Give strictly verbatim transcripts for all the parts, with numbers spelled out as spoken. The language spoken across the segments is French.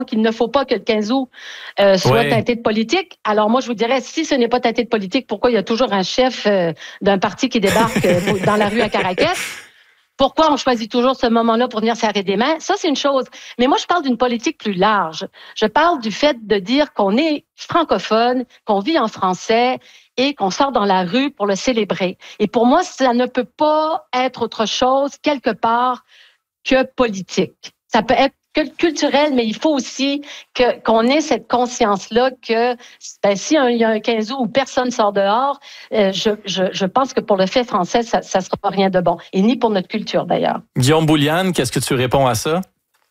qu'il ne faut pas que le quinze août euh, soit ouais. teinté de politique. Alors moi, je vous dirais, si ce n'est pas teinté de politique, pourquoi il y a toujours un chef euh, d'un parti qui débarque euh, dans la rue à Caraquet? Pourquoi on choisit toujours ce moment-là pour venir serrer des mains? Ça, c'est une chose. Mais moi, je parle d'une politique plus large. Je parle du fait de dire qu'on est francophone, qu'on vit en français et qu'on sort dans la rue pour le célébrer. Et pour moi, ça ne peut pas être autre chose, quelque part, que politique. Ça peut être culturel, mais il faut aussi que qu'on ait cette conscience-là que ben, si il y a un quinze août où personne sort dehors, euh, je, je, je pense que pour le fait français, ça ne sera rien de bon. Et ni pour notre culture, d'ailleurs. Guillaume Bouliane, qu'est-ce que tu réponds à ça?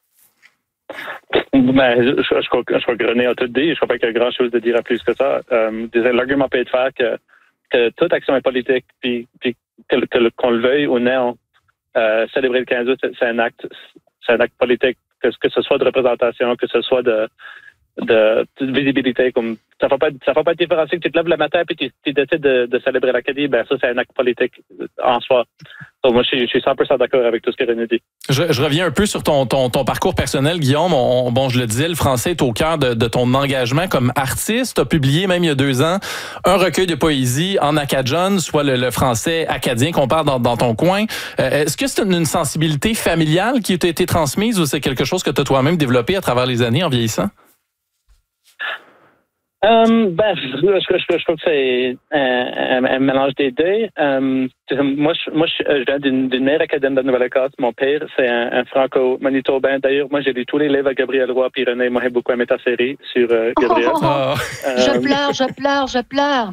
Ben, je, je, je, crois, je crois que René a tout dit. Je crois pas qu'il y a grand-chose de dire à plus que ça. Euh, l'argument peut être fait que, que toute action est politique, puis, puis que, que, qu'on le veuille ou non, euh, célébrer le quinze août, c'est, c'est un acte, c'est un acte politique. Que, que ce soit de représentation, que ce soit de, de, de visibilité, comme ça ne va pas, ça va pas te différencier que tu te lèves le matin et tu, tu décides de, de célébrer l'Acadie, ben ça c'est un acte politique en soi. Donc moi je suis, je suis cent pour cent d'accord avec tout ce que René dit. Je, je reviens un peu sur ton, ton, ton parcours personnel, Guillaume. On, bon, je le disais, le français est au cœur de, de ton engagement comme artiste. Tu as publié, même il y a deux ans, un recueil de poésie en acadjon, soit le, le français acadien qu'on parle dans, dans ton coin. Euh, est-ce que c'est une, une sensibilité familiale qui t'a été transmise ou c'est quelque chose que tu as toi-même développé à travers les années en vieillissant? Um, ben, je, je, je, je trouve que c'est un, un, un mélange des deux. Um, moi, je, moi, je, je viens d'une, d'une mère académique de Nouvelle-Écosse. Mon père, c'est un, un franco-manitobain. D'ailleurs, moi, j'ai lu tous les livres à Gabriel Roy, puis René, moi, j'ai beaucoup aimé ta série sur euh, Gabriel. Oh, oh, oh. Um, je pleure, je pleure, je pleure.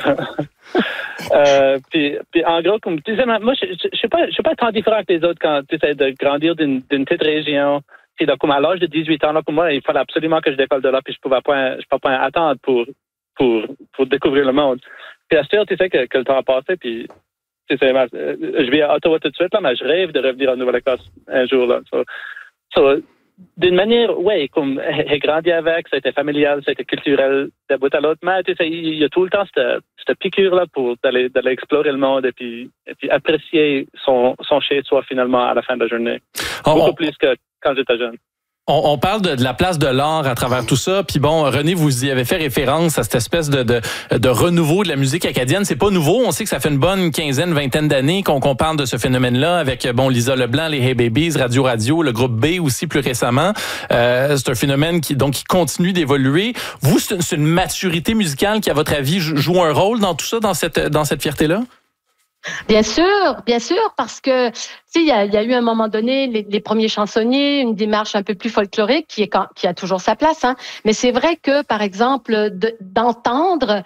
euh, puis, puis, en gros, comme tu sais, moi, je, je, je suis pas, je suis pas tant différent que les autres quand tu essaies de grandir d'une, d'une petite région. Puis là, comme à l'âge de dix-huit ans, là, pour moi, il fallait absolument que je décolle de là, puis je pouvais pas, je pouvais pas attendre pour, pour, pour découvrir le monde. Puis à ce tu sais que, que le temps a passé, puis tu sais, je vais à Ottawa tout de suite, là, mais je rêve de revenir en Nouvelle-Écosse un jour, là. So, so, d'une manière, ouais, comme j'ai grandi avec, ça a été familial, ça a été culturel d'un bout à l'autre, mais tu sais, il y a tout le temps cette, cette piqûre-là pour d'aller, d'aller explorer le monde et puis, et puis apprécier son, son chez-soi finalement à la fin de la journée. Oh, Beaucoup oh. plus que quand j'étais jeune. On, on parle de, de la place de l'art à travers tout ça. Puis bon, René, vous y avez fait référence à cette espèce de, de, de renouveau de la musique acadienne. C'est pas nouveau. On sait que ça fait une bonne quinzaine, vingtaine d'années qu'on, qu'on parle de ce phénomène-là avec bon Lisa Leblanc, les Hey Babies, Radio Radio, le groupe B aussi plus récemment. Euh, c'est un phénomène qui donc qui continue d'évoluer. Vous, c'est une, c'est une maturité musicale qui, à votre avis, joue un rôle dans tout ça, dans cette dans cette fierté-là? Bien sûr, bien sûr, parce que tu sais, il y a, il y a eu à un moment donné les, les premiers chansonniers, une démarche un peu plus folklorique qui est qui a toujours sa place. Hein. Mais c'est vrai que, par exemple, de, d'entendre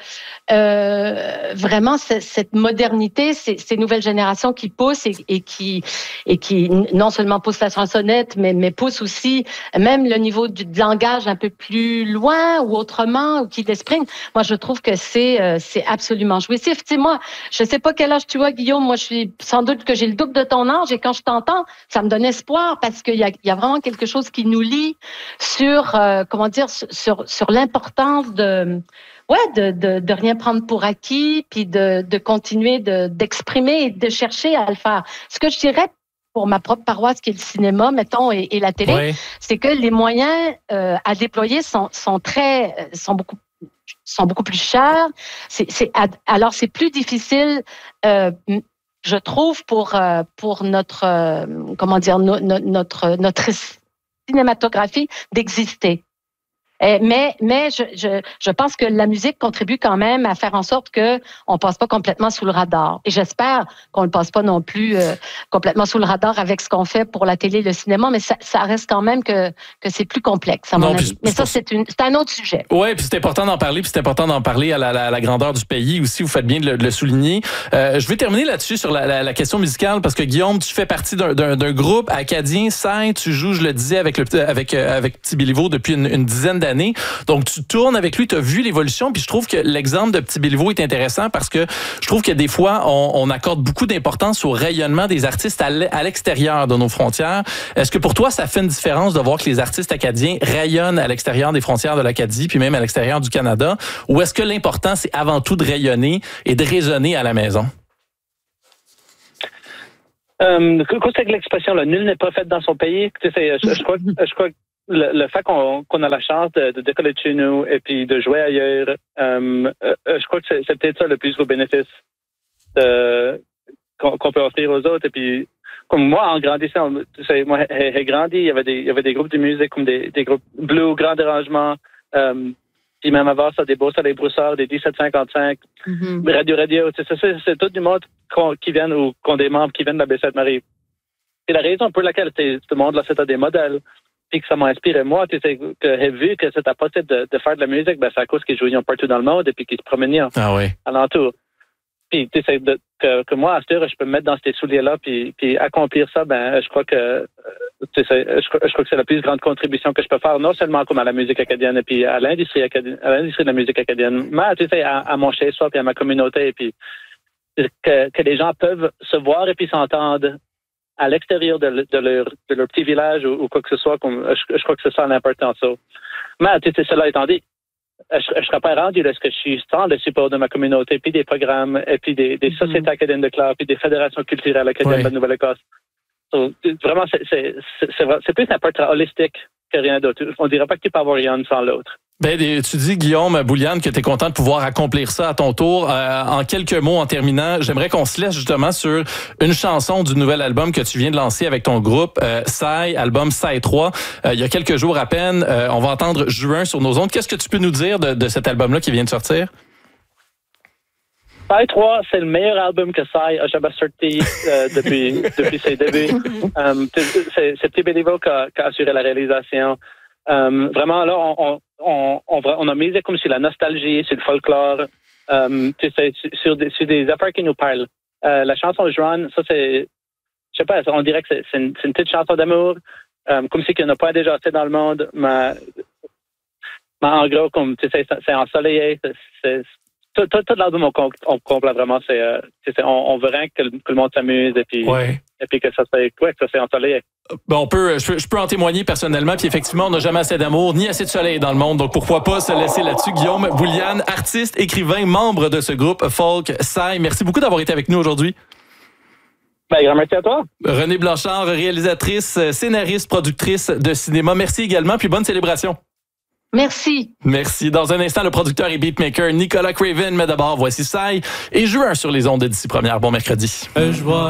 euh, vraiment ce, cette modernité, ces, ces nouvelles générations qui poussent et, et qui et qui non seulement poussent la chansonnette, mais mais poussent aussi même le niveau du de langage un peu plus loin ou autrement ou qui l'expriment. Moi, je trouve que c'est euh, c'est absolument jouissif. Tu sais, moi, je sais pas quel âge tu as, Guillaume, moi, je suis sans doute que j'ai le double de ton âge et quand je t'entends, ça me donne espoir parce qu'il y a, il y a vraiment quelque chose qui nous lie sur, euh, comment dire, sur, sur l'importance de, ouais, de, de, de rien prendre pour acquis puis de, de continuer de, d'exprimer et de chercher à le faire. Ce que je dirais pour ma propre paroisse qui est le cinéma, mettons, et, et la télé, oui. c'est que les moyens euh, à déployer sont, sont très, sont beaucoup sont beaucoup plus chers. C'est, c'est, alors, c'est plus difficile, euh, je trouve, pour, euh, pour notre, euh, comment dire, no, no, notre, notre cinématographie d'exister. Mais, mais je, je, je pense que la musique contribue quand même à faire en sorte que on passe pas complètement sous le radar. Et j'espère qu'on ne passe pas non plus euh, complètement sous le radar avec ce qu'on fait pour la télé et le cinéma, mais ça, ça reste quand même que, que c'est plus complexe, à mon non, avis. Mais ça, c'est, une, c'est un autre sujet. Oui, puis c'est important d'en parler, puis c'est important d'en parler à la, la, la grandeur du pays aussi. Vous faites bien de le, de le souligner. Euh, je vais terminer là-dessus sur la, la, la question musicale, parce que Guillaume, tu fais partie d'un, d'un, d'un groupe acadien, Saint, tu joues, je le disais, avec, le, avec, avec Petit Béliveau depuis une, une dizaine d'années. Donc, tu tournes avec lui, tu as vu l'évolution, puis je trouve que l'exemple de Petit Béliveau est intéressant parce que je trouve que des fois, on, on accorde beaucoup d'importance au rayonnement des artistes à l'extérieur de nos frontières. Est-ce que pour toi, ça fait une différence de voir que les artistes acadiens rayonnent à l'extérieur des frontières de l'Acadie, puis même à l'extérieur du Canada, ou est-ce que l'important, c'est avant tout de rayonner et de résonner à la maison? Euh, qu'est-ce que l'expression, là, nul n'est prophète dans son pays? Tu sais, je, je crois, je crois le, le fait qu'on, qu'on a la chance de, de décoller de chez nous et puis de jouer ailleurs, euh, euh, je crois que c'est, c'est peut-être ça le plus gros bénéfice de, qu'on, qu'on peut offrir aux autres. Et puis, comme moi, en grandissant, tu sais, moi, j'ai, j'ai grandi, il y avait des, il y avait des groupes de musique comme des, des groupes blues, grand dérangement, euh, puis même avant ça, des Beaux Soleils Broussards, des dix-sept cinquante-cinq, mm-hmm. Radio Radio, c'est, c'est, c'est tout du monde qui viennent ou qui ont des membres qui viennent de la Baie-Sainte-Marie. C'est la raison pour laquelle ce monde-là, c'était des modèles, puis que ça m'a inspiré moi, tu sais, que j'ai vu que c'était possible de, de faire de la musique, ben c'est à cause qu'ils jouaient partout dans le monde et puis qu'ils se promenaient ah oui. alentour. Puis tu sais, de, que, que moi, à cette heure, je peux me mettre dans ces souliers-là puis, puis accomplir ça, ben je crois que tu sais, je, je crois que c'est la plus grande contribution que je peux faire, non seulement comme à la musique acadienne et puis à l'industrie acadienne, à l'industrie de la musique acadienne, mais tu sais, à, à mon chez-soi puis à ma communauté, et puis que, que les gens peuvent se voir et puis s'entendre à l'extérieur de, de, leur, de leur petit village ou, ou quoi que ce soit. Comme, je, je crois que c'est ça l'important. Ça. Mais tu sais, cela étant dit, je ne serais pas rendu là ce que je suis sans le support de ma communauté, puis des programmes, et puis des, des sociétés mm-hmm. acadiennes de classe, puis des fédérations culturelles acadiennes oui. de la Nouvelle-Écosse. So, vraiment, c'est, c'est, c'est, c'est, c'est plus un portrait holistique que rien d'autre. On ne dirait pas que tu peux avoir rien sans l'autre. Ben, tu dis, Guillaume Bouliane, que tu es content de pouvoir accomplir ça à ton tour. Euh, en quelques mots, en terminant, j'aimerais qu'on se laisse justement sur une chanson du nouvel album que tu viens de lancer avec ton groupe, euh, Sai, album Sai trois. Euh, il y a quelques jours à peine, euh, on va entendre Juin sur nos ondes. Qu'est-ce que tu peux nous dire de, de cet album-là qui vient de sortir? Sai trois, c'est le meilleur album que Sai a jamais sorti euh, depuis, depuis ses débuts. Um, c'est, c'est Petit Béliveau qui a, qui a assuré la réalisation. Um, vraiment, là, on, on, on, on a misé comme sur la nostalgie, sur le folklore, um, tu sais, sur, des, sur des affaires qui nous parlent. Euh, la chanson Juan, ça, c'est, je sais pas, on dirait que c'est, c'est, une, c'est une petite chanson d'amour, um, comme si qu'il n'y en a pas déjà assez dans le monde, mais, mais en gros, comme, tu sais, c'est, c'est ensoleillé, c'est, c'est Tout, tout, tout l'album, on, on complète vraiment, c'est, euh, c'est on, on veut rien que, que le monde s'amuse et puis, ouais. et puis que ça soit, ouais, que ça soit ensoleillé. Ben on peut, je, peux, je peux en témoigner personnellement, puis effectivement, on n'a jamais assez d'amour ni assez de soleil dans le monde, donc pourquoi pas se laisser là-dessus. Guillaume Bouliane, artiste, écrivain, membre de ce groupe folk Sai, merci beaucoup d'avoir été avec nous aujourd'hui. Ben, grand merci à toi. Renée Blanchard, réalisatrice, scénariste, productrice de cinéma, merci également, puis bonne célébration. Merci. Merci. Dans un instant, le producteur et beatmaker Nicolas Craven, mais d'abord, voici Sai et Juin sur les ondes de d'ici première. Bon mercredi. Euh, je vois